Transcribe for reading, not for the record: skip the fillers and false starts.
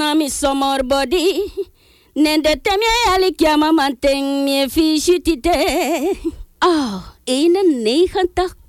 mi somor body. Nende temje alikia mamanteng mi fichitite. 91,8